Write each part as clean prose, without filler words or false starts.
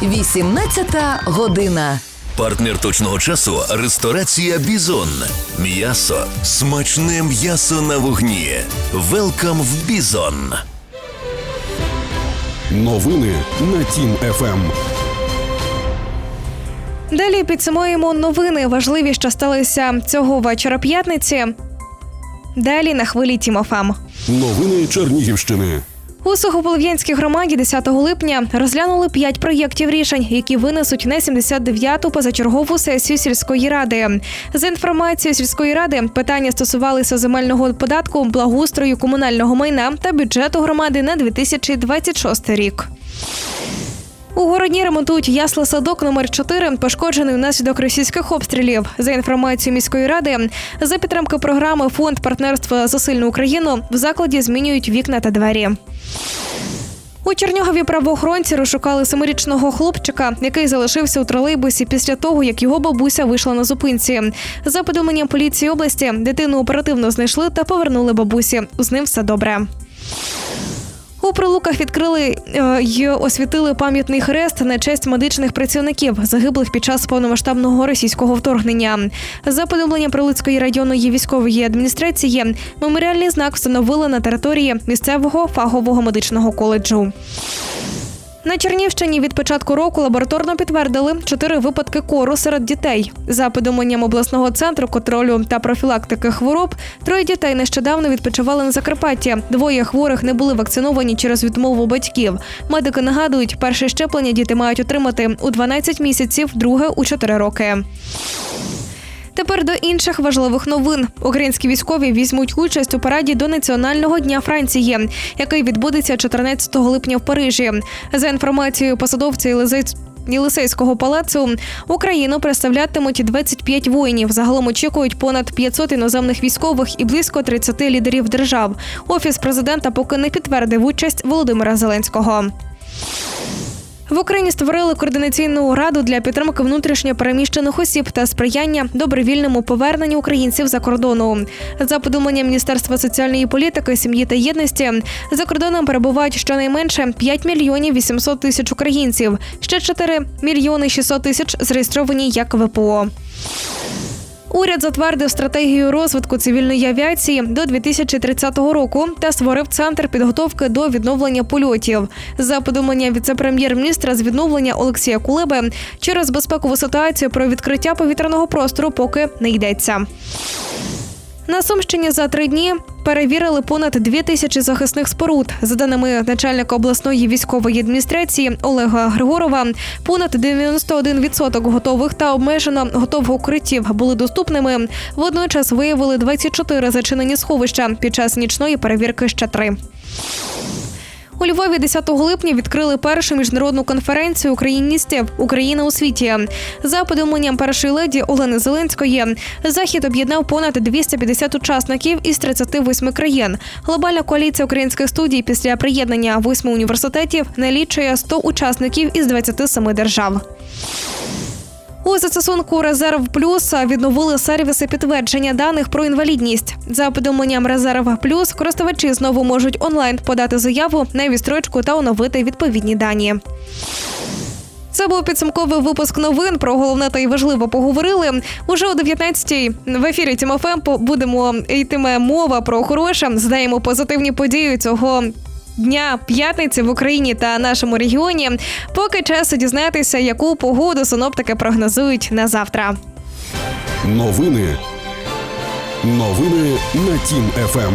18 година. Партнер точного часу – ресторація «Бізон». М'ясо. Смачне м'ясо на вогні. Велкам в «Бізон». Новини на Тім ФМ. Далі підсумуємо новини, важливі, що сталися цього вечора п'ятниці. Далі на хвилі Тім ФМ. Новини Чернігівщини. У Сухополов'янській громаді 10 липня розглянули 5 проєктів рішень, які винесуть на 79-ту позачергову сесію сільської ради. За інформацією сільської ради, питання стосувалися земельного податку, благоустрою, комунального майна та бюджету громади на 2026 рік. У Городні ремонтують ясли-садок номер 4, пошкоджений внаслідок російських обстрілів. За інформацією міської ради, за підтримки програми «Фонд партнерства за сильну Україну» в закладі змінюють вікна та двері. У Чернігові правоохоронці розшукали 7-річного хлопчика, який залишився у тролейбусі після того, як його бабуся вийшла на зупинці. За повідомленням поліції області, дитину оперативно знайшли та повернули бабусі. З ним все добре. У Прилуках відкрили й освітили пам'ятний хрест на честь медичних працівників, загиблих під час повномасштабного російського вторгнення. За повідомленням Прилуцької районної військової адміністрації, меморіальний знак встановили на території місцевого фахового медичного коледжу. На Чернігівщині від початку року лабораторно підтвердили 4 випадки кору серед дітей. За повідомленням обласного центру контролю та профілактики хвороб, 3 дітей нещодавно відпочивали на Закарпатті. 2 хворих не були вакциновані через відмову батьків. Медики нагадують, перше щеплення діти мають отримати у 12 місяців, друге – у 4 роки. Тепер до інших важливих новин. Українські військові візьмуть участь у параді до Національного дня Франції, який відбудеться 14 липня в Парижі. За інформацією посадовців Єлисейського палацу, Україну представлятимуть 25 воїнів. Загалом очікують понад 500 іноземних військових і близько 30 лідерів держав. Офіс президента поки не підтвердив участь Володимира Зеленського. В Україні створили координаційну раду для підтримки внутрішньо переміщених осіб та сприяння добровільному поверненню українців за кордону. За повідомленням Міністерства соціальної політики, сім'ї та єдності, за кордоном перебувають щонайменше 5 мільйонів 800 тисяч українців, ще 4 мільйони 600 тисяч зареєстровані як ВПО. Уряд затвердив стратегію розвитку цивільної авіації до 2030 року та створив центр підготовки до відновлення польотів. За повідомленням віце-прем'єр-міністра з відновлення Олексія Кулеби, через безпекову ситуацію про відкриття повітряного простору поки не йдеться. На Сумщині за 3 дні перевірили понад 2000 захисних споруд. За даними начальника обласної військової адміністрації Олега Григорова, понад 91% готових та обмежено готових укриттів були доступними. Водночас виявили 24 зачинені сховища. Під час нічної перевірки ще 3. У Львові 10 липня відкрили першу міжнародну конференцію україністів «Україна у світі». За повідомленням першої леді Олени Зеленської, захід об'єднав понад 250 учасників із 38 країн. Глобальна коаліція українських студій після приєднання 8 університетів налічує 100 учасників із 27 держав. У застосунку «Резерв Плюс» відновили сервіси підтвердження даних про інвалідність. За повідомленням «Резерв Плюс» користувачі знову можуть онлайн подати заяву на відстрочку та оновити відповідні дані. Це був підсумковий випуск новин. Про головне та й важливо поговорили. Уже о 19-й в ефірі Тім ФМ йтиме мова про хороше. Згадаємо позитивні події цього дня п'ятниці в Україні та нашому регіоні. Поки час дізнатися, яку погоду синоптики прогнозують на завтра. Новини на Тім ФМ.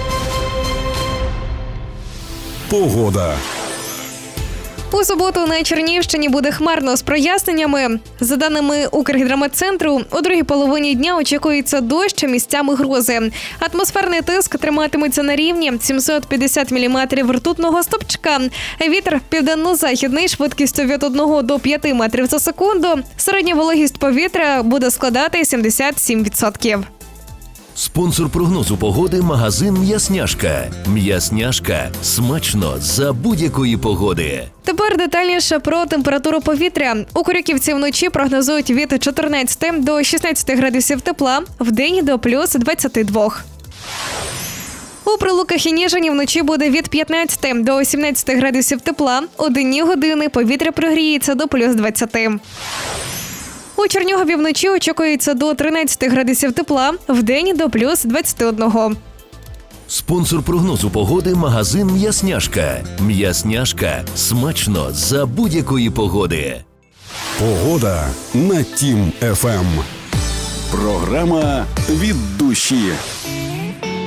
Погода. У суботу на Чернігівщині буде хмарно з проясненнями. За даними Укргідрометцентру, у другій половині дня очікується дощ, місцями грози. Атмосферний тиск триматиметься на рівні 750 міліметрів ртутного стовпчика. Вітер південно-західний швидкістю від 1 до 5 метрів за секунду. Середня вологість повітря буде складати 77%. Спонсор прогнозу погоди – магазин «М'ясняшка». «М'ясняшка» – смачно за будь-якої погоди. Тепер детальніше про температуру повітря. У Корюківці вночі прогнозують від 14 до 16 градусів тепла, вдень до плюс 22. У Прилуках і Ніжині вночі буде від 15 до 18 градусів тепла. У денні години повітря прогріється до плюс 20. У Чернігові вночі очікується до 13 градусів тепла, вдень до плюс 21. Спонсор прогнозу погоди – магазин «М'ясняшка». «М'ясняшка» – смачно за будь-якої погоди. Погода на Тім ФМ. Програма від душі.